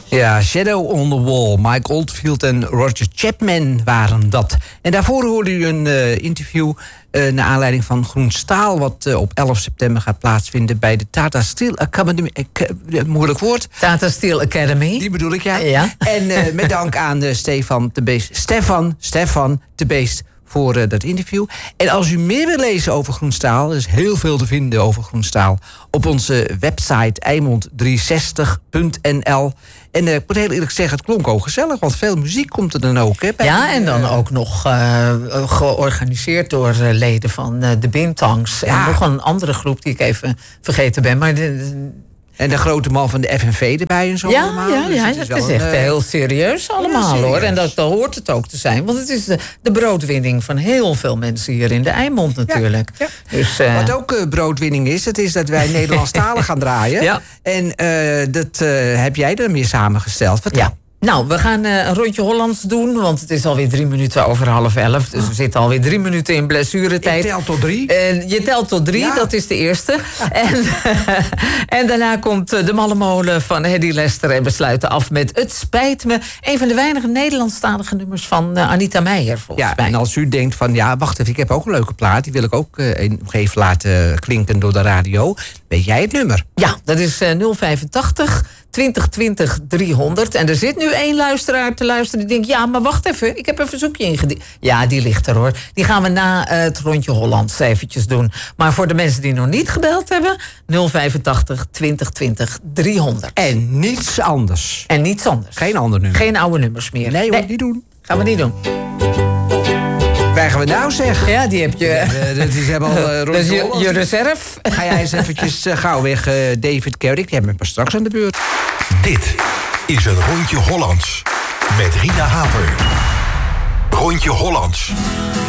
Ja, Shadow on the Wall. Mike Oldfield en Roger Chapman waren dat. En daarvoor hoorde u een interview naar aanleiding van Groen Staal, wat op 11 september gaat plaatsvinden bij de Tata Steel Academy. Moeilijk woord. Tata Steel Academy. Die bedoel ik, ja. Ja. En met dank aan Stefan de Beest voor dat interview. En als u meer wil lezen over Groenstaal, er is heel veel te vinden over Groenstaal op onze website eimond360.nl. En ik moet heel eerlijk zeggen, het klonk ook gezellig, want veel muziek komt er dan ook. Hè, en dan ook nog georganiseerd door leden van de Bintangs. En nog een andere groep die ik even vergeten ben. Maar en de grote man van de FNV erbij en zo allemaal. Dus het is echt heel serieus allemaal, hoor. En dat hoort het ook te zijn. Want het is de broodwinning van heel veel mensen hier in de Eimond natuurlijk. Ja. Dus, wat ook broodwinning is, het is dat wij Nederlandstalig gaan draaien. Ja. En dat heb jij ermee samengesteld. Vertel. Ja. Nou, we gaan een rondje Hollands doen, want het is alweer 3 minuten over 10:30. Dus we zitten alweer 3 minuten in blessuretijd. Je telt tot 3. Je telt tot 3, dat is de eerste. En daarna komt de Malle Molen van Hedy Lester en we sluiten af met Het Spijt Me. Een van de weinige Nederlandstalige nummers van Anita Meijer, volgens mij. En als u denkt van, wacht even, ik heb ook een leuke plaat. Die wil ik ook even laten klinken door de radio. Weet jij het nummer? Ja, dat is 085 2020 300. En er zit nu 1 luisteraar te luisteren die denkt, maar wacht even, ik heb een verzoekje ingediend. Ja, die ligt er, hoor. Die gaan we na het rondje Hollands eventjes doen. Maar voor de mensen die nog niet gebeld hebben, 085 2020 300. En niets anders. En niets anders. Geen ander nummer. Geen oude nummers meer. Nee, niet doen. Gaan we niet doen. Krijgen we nou, zeg? Ja, die heb je. Dat is helemaal dat is je reserve. Ga jij eens eventjes gauw weg, David Kerrick. Die hebben we pas straks aan de beurt. Dit is een Rondje Hollands met Rina Haver. Rondje Hollands.